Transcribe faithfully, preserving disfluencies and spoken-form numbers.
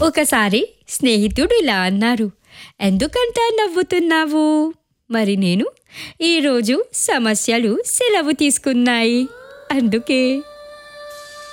ఒకసారి స్నేహితుడు ఇలా అన్నారు, ఎందుకంత నవ్వుతున్నావు? మరి నేను, ఈరోజు సమస్యలు సెలవు తీసుకున్నాయి అందుకే.